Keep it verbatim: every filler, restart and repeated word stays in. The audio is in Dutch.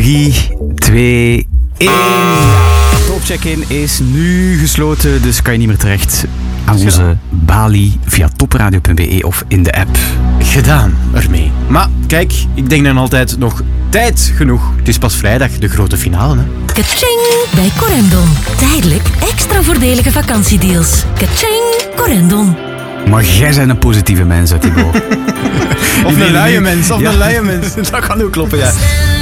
drie, twee, één. Top check-in is nu gesloten, dus kan je niet meer terecht aan onze balie via topradio punt be of in de app. Gedaan ermee. Maar kijk, ik denk dan altijd nog tijd genoeg. Het is pas vrijdag de grote finale, hè. Kaching bij Corendon. Tijdelijk extra voordelige vakantiedeals. Kaching, Corendon. Maar jij bent een positieve mens, hè, Thibaut. Of een luie mens, of Ja. een luie mens. Dat kan ook kloppen, ja.